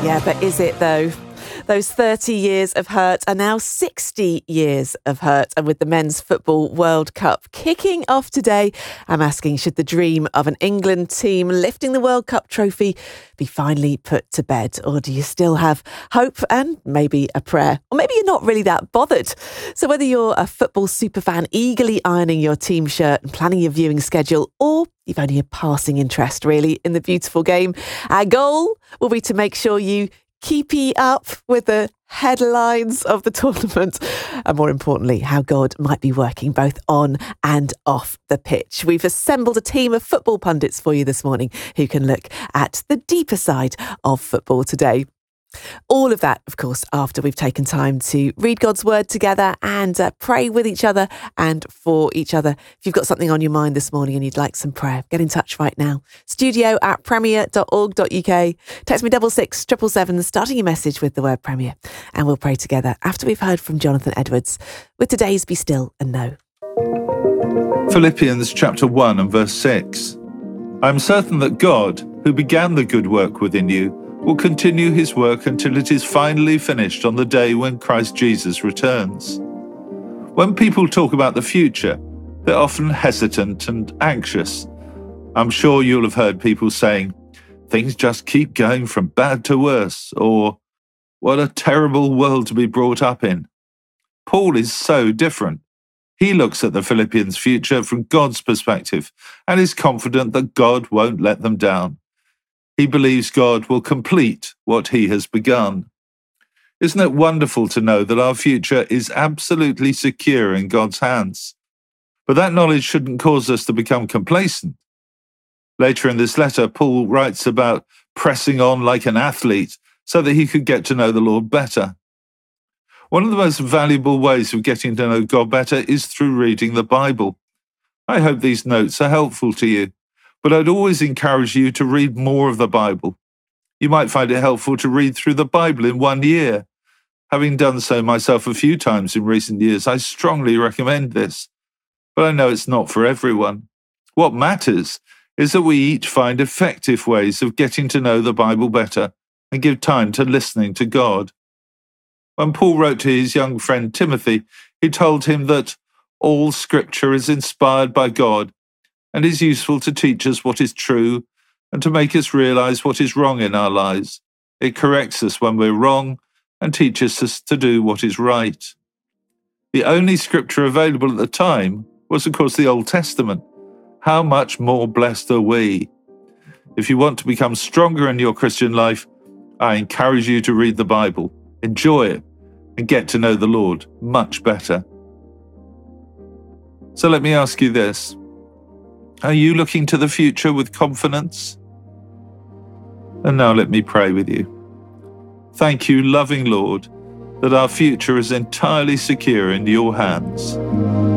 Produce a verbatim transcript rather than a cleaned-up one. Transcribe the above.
Yeah, but is it though? Those thirty years of hurt are now sixty years of hurt. And with the Men's Football World Cup kicking off today, I'm asking, should the dream of an England team lifting the World Cup trophy be finally put to bed? Or do you still have hope and maybe a prayer? Or maybe you're not really that bothered. So whether you're a football superfan eagerly ironing your team shirt and planning your viewing schedule, or you've only a passing interest really in the beautiful game, our goal will be to make sure you keepy up with the headlines of the tournament, and more importantly, how God might be working both on and off the pitch. We've assembled a team of football pundits for you this morning who can look at the deeper side of football today. All of that, of course, after we've taken time to read God's word together and uh, pray with each other and for each other. If you've got something on your mind this morning and you'd like some prayer, get in touch right now. Studio at premier dot org dot uk. Text me double six triple seven, starting your message with the word Premier, and we'll pray together after we've heard from Jonathan Edwards with today's Be Still and Know. Philippians chapter one and verse six. I am certain that God, who began the good work within you, will continue his work until it is finally finished on the day when Christ Jesus returns. When people talk about the future, they're often hesitant and anxious. I'm sure you'll have heard people saying, things just keep going from bad to worse, or what a terrible world to be brought up in. Paul is so different. He looks at the Philippians' future from God's perspective and is confident that God won't let them down. He believes God will complete what he has begun. Isn't it wonderful to know that our future is absolutely secure in God's hands? But that knowledge shouldn't cause us to become complacent. Later in this letter, Paul writes about pressing on like an athlete so that he could get to know the Lord better. One of the most valuable ways of getting to know God better is through reading the Bible. I hope these notes are helpful to you. But I'd always encourage you to read more of the Bible. You might find it helpful to read through the Bible in one year. Having done so myself a few times in recent years, I strongly recommend this. But I know it's not for everyone. What matters is that we each find effective ways of getting to know the Bible better and give time to listening to God. When Paul wrote to his young friend Timothy, he told him that all Scripture is inspired by God and is useful to teach us what is true and to make us realize what is wrong in our lives. It corrects us when we're wrong and teaches us to do what is right. The only scripture available at the time was, of course, the Old Testament. How much more blessed are we? If you want to become stronger in your Christian life, I encourage you to read the Bible, enjoy it, and get to know the Lord much better. So let me ask you this. Are you looking to the future with confidence? And now let me pray with you. Thank you, loving Lord, that our future is entirely secure in your hands.